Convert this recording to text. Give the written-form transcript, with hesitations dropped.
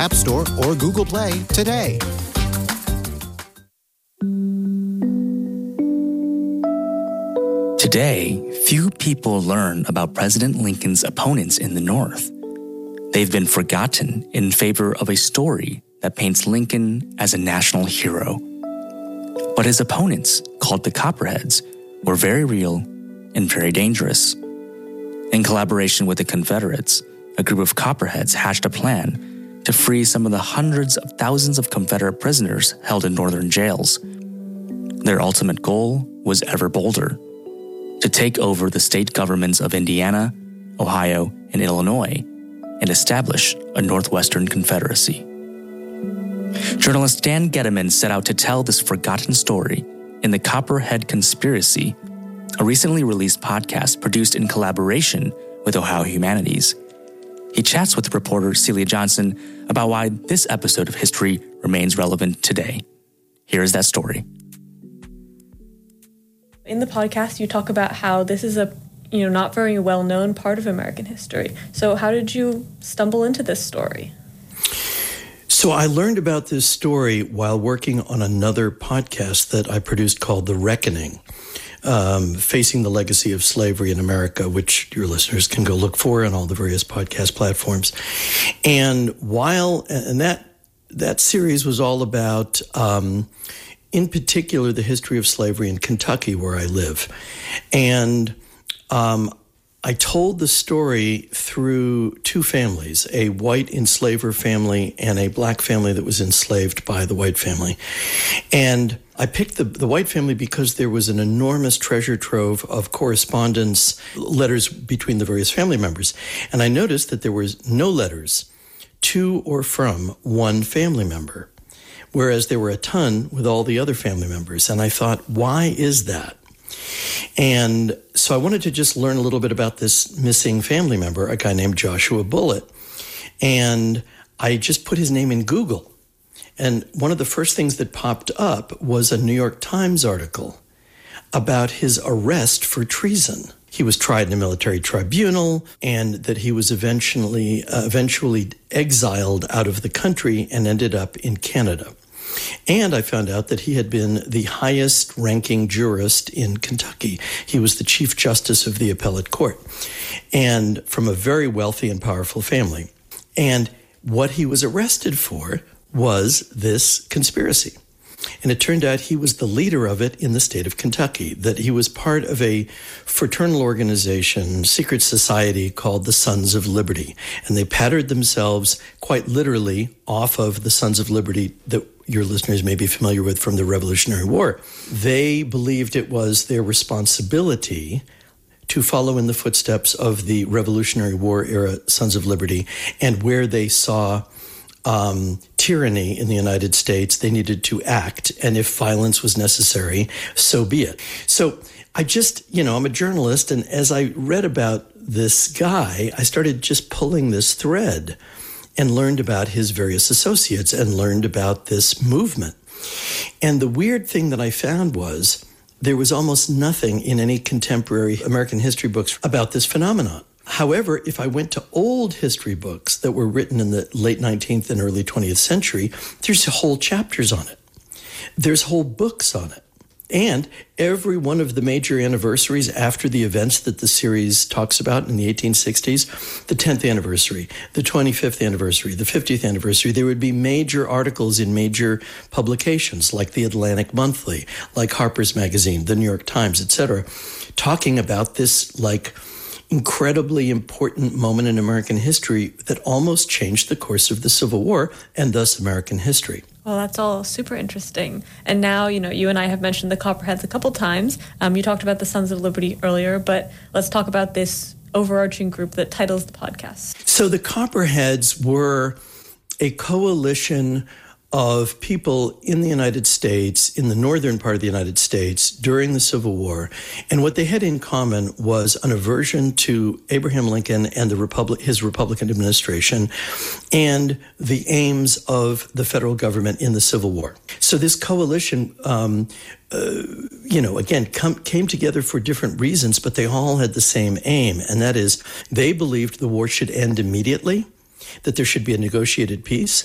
App Store or Google Play today. Today, few people learn about President Lincoln's opponents in the North. They've been forgotten in favor of a story that paints Lincoln as a national hero. But his opponents, called the Copperheads, were very real and very dangerous. In collaboration with the Confederates, a group of Copperheads hatched a plan to free some of the hundreds of thousands of Confederate prisoners held in northern jails. Their ultimate goal was ever bolder: to take over the state governments of Indiana, Ohio, and Illinois, and establish a Northwestern Confederacy. Journalist Dan Gediman set out to tell this forgotten story in The Copperhead Conspiracy, a recently released podcast produced in collaboration with Ohio Humanities. He chats with reporter Celia Johnson about why this episode of history remains relevant today. Here's that story. In the podcast, you talk about how this is a not very well-known part of American history. So how did you stumble into this story? So I learned about this story while working on another podcast that I produced called The Reckoning, Facing the Legacy of Slavery in America, which your listeners can go look for on all the various podcast platforms. And that series was all about, in particular, the history of slavery in Kentucky, where I live. And I told the story through two families, a white enslaver family and a black family that was enslaved by the white family. And I picked the white family because there was an enormous treasure trove of correspondence, letters between the various family members. And I noticed that there was no letters to or from one family member, whereas there were a ton with all the other family members. And I thought, why is that? And so I wanted to just learn a little bit about this missing family member, a guy named Joshua Bullitt. And I just put his name in Google. And one of the first things that popped up was a New York Times article about his arrest for treason. He was tried in a military tribunal, and that he was eventually exiled out of the country and ended up in Canada. And I found out that he had been the highest-ranking jurist in Kentucky. He was the Chief Justice of the Appellate Court, and from a very wealthy and powerful family. And what he was arrested for was this conspiracy. And it turned out he was the leader of it in the state of Kentucky, that he was part of a fraternal organization, secret society called the Sons of Liberty. And they patterned themselves quite literally off of the Sons of Liberty that your listeners may be familiar with from the Revolutionary War. They believed it was their responsibility to follow in the footsteps of the Revolutionary War era Sons of Liberty, and where they saw tyranny in the United States, they needed to act, and if violence was necessary, so be it. So I just, I'm a journalist, and as I read about this guy, I started just pulling this thread and learned about his various associates and learned about this movement. And the weird thing that I found was there was almost nothing in any contemporary American history books about this phenomenon. However, if I went to old history books that were written in the late 19th and early 20th century, there's whole chapters on it. There's whole books on it. And every one of the major anniversaries after the events that the series talks about in the 1860s, the 10th anniversary, the 25th anniversary, the 50th anniversary, there would be major articles in major publications like the Atlantic Monthly, like Harper's Magazine, the New York Times, etc., talking about this incredibly important moment in American history that almost changed the course of the Civil War and thus American history. Well, that's all super interesting. And now, you and I have mentioned the Copperheads a couple times. You talked about the Sons of Liberty earlier, but let's talk about this overarching group that titles the podcast. So the Copperheads were a coalition of people in the United States, in the northern part of the United States, during the Civil War. And what they had in common was an aversion to Abraham Lincoln and his Republican administration and the aims of the federal government in the Civil War. So this coalition, came together for different reasons, but they all had the same aim, and that is they believed the war should end immediately, that there should be a negotiated peace,